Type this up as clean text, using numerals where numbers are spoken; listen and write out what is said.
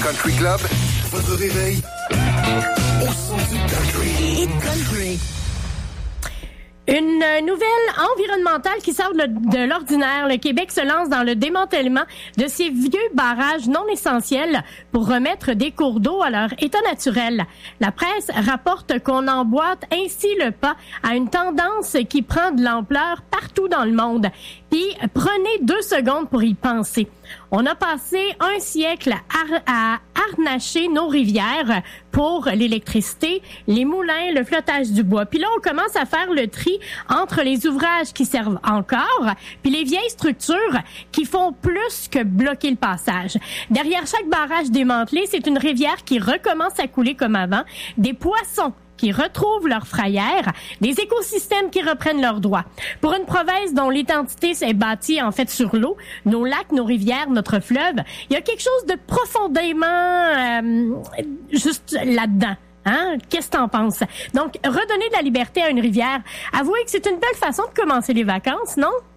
Country Club, votre réveil au son du country. Country. Une nouvelle environnementale qui sort de l'ordinaire. Le Québec se lance dans le démantèlement de ces vieux barrages non essentiels pour remettre des cours d'eau à leur état naturel. La presse rapporte qu'on emboîte ainsi le pas à une tendance qui prend de l'ampleur partout dans le monde. Puis prenez 2 secondes pour y penser. On a passé un siècle à harnacher nos rivières pour l'électricité, les moulins, le flottage du bois. Puis là, on commence à faire le tri entre les ouvrages qui servent encore, puis les vieilles structures qui font plus que bloquer le passage. Derrière chaque barrage démantelé, c'est une rivière qui recommence à couler comme avant, des poissons qui retrouvent leur frayère, des écosystèmes qui reprennent leurs droits. Pour une province dont l'identité s'est bâtie en fait sur l'eau, nos lacs, nos rivières, notre fleuve, il y a quelque chose de profondément juste là-dedans. Hein? Qu'est-ce que t'en penses? Donc, redonner de la liberté à une rivière, avouez que c'est une belle façon de commencer les vacances, non?